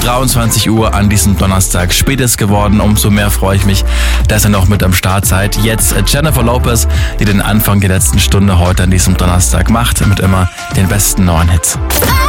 23 Uhr an diesem Donnerstag spät ist geworden. Umso mehr freue ich mich, dass ihr noch mit am Start seid. Jetzt Jennifer Lopez, die den Anfang der letzten Stunde heute an diesem Donnerstag macht, mit immer den besten neuen Hits.